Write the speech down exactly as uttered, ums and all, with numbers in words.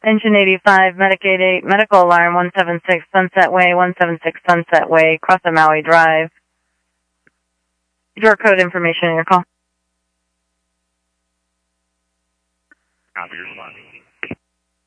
Engine eighty-five, Medicaid eight, Medical Alarm one seven six, Sunset Way, one seven six Sunset Way, Cross the Maui Drive. Door code information in your call. Copy your response.